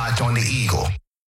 Locked on the Eagle.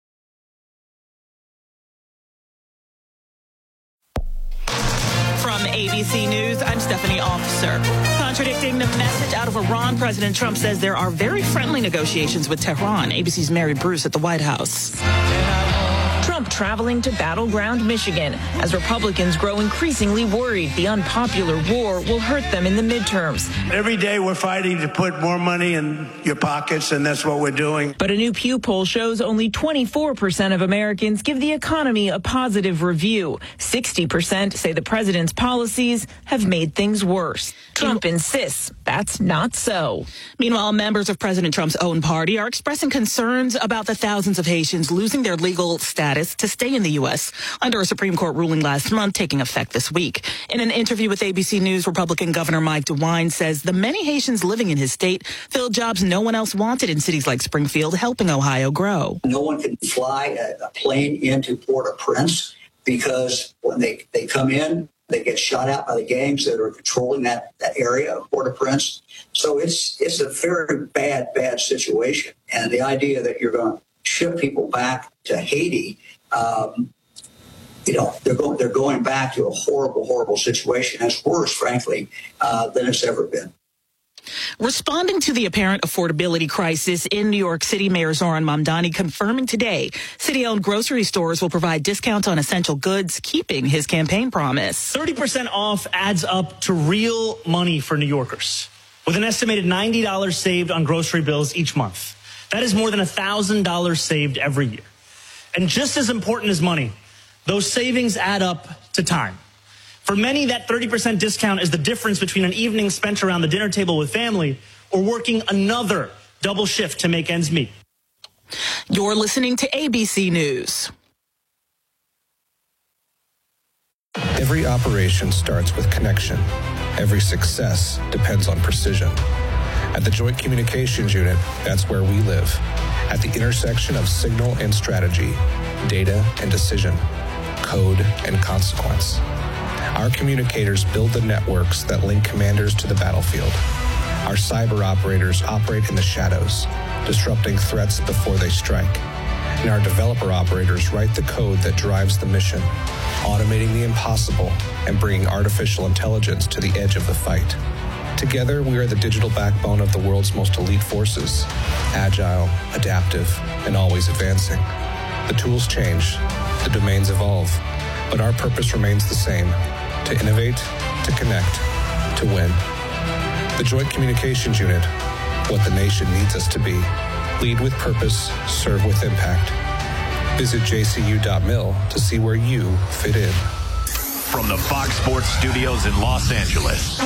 From ABC News, I'm Stephanie Officer. Contradicting the message out of Iran, President Trump says there are very friendly negotiations with Tehran. ABC's Mary Bruce at the White House. Trump traveling to battleground Michigan as Republicans grow increasingly worried the unpopular war will hurt them in the midterms. Every day we're fighting to put more money in your pockets, and that's what we're doing. But a new Pew poll shows only 24% of Americans give the economy a positive review. 60% say the president's policies have made things worse. Trump insists that's not so. Meanwhile, members of President Trump's own party are expressing concerns about the thousands of Haitians losing their legal status to stay in the U.S. under a Supreme Court ruling last month taking effect this week. In an interview with ABC News, Republican Governor Mike DeWine says the many Haitians living in his state filled jobs no one else wanted in cities like Springfield, helping Ohio grow. No one can fly a plane into Port-au-Prince because when they come in, they get shot out by the gangs that are controlling that area of Port-au-Prince. So it's a very bad situation. And the idea that you're going to ship people back to Haiti, they're going back to a horrible situation. It's worse, frankly, than it's ever been. Responding to the apparent affordability crisis in New York City, Mayor Zohran Mamdani confirming today city-owned grocery stores will provide discounts on essential goods, keeping his campaign promise. 30% off adds up to real money for New Yorkers, with an estimated $90 saved on grocery bills each month. That is more than $1,000 saved every year. And just as important as money, those savings add up to time. For many, that 30% discount is the difference between an evening spent around the dinner table with family or working another double shift to make ends meet. You're listening to ABC News. Every operation starts with connection. Every success depends on precision. At the Joint Communications Unit, that's where we live. At the intersection of signal and strategy, data and decision, code and consequence. Our communicators build the networks that link commanders to the battlefield. Our cyber operators operate in the shadows, disrupting threats before they strike. And our developer operators write the code that drives the mission, automating the impossible and bringing artificial intelligence to the edge of the fight. Together, we are the digital backbone of the world's most elite forces, agile, adaptive, and always advancing. The tools change, the domains evolve, but our purpose remains the same: to innovate, to connect, to win. The Joint Communications Unit, what the nation needs us to be. Lead with purpose, serve with impact. Visit jcu.mil to see where you fit in. From the Fox Sports Studios in Los Angeles,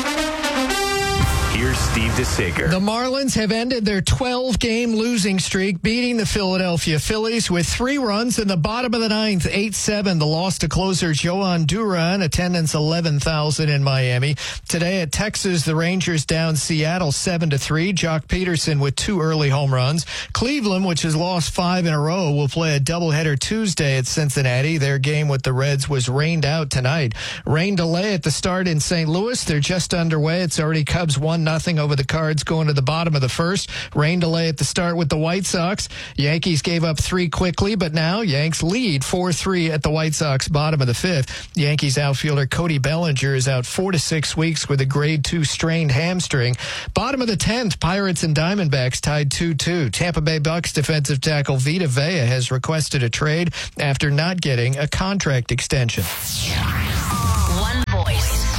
here's Steve DeSager. The Marlins have ended their 12-game losing streak, beating the Philadelphia Phillies with 3 runs in the bottom of the ninth, 8-7. The loss to closer Joan Duran, attendance 11,000 in Miami. Today at Texas, the Rangers down Seattle 7-3. Jock Peterson with 2 early home runs. Cleveland, which has lost 5 in a row, will play a doubleheader Tuesday at Cincinnati. Their game with the Reds was rained out tonight. Rain delay at the start in St. Louis. They're just underway. It's already Cubs 1-0 over the Cards going to the bottom of the first. Rain delay at the start with the White Sox. Yankees gave up 3 quickly, but now Yanks lead 4-3 at the White Sox bottom of the 5th. Yankees outfielder Cody Bellinger is out 4 to 6 weeks with a grade 2 strained hamstring. Bottom of the 10th, Pirates and Diamondbacks tied 2-2. Tampa Bay Bucks defensive tackle Vita Vea has requested a trade after not getting a contract extension.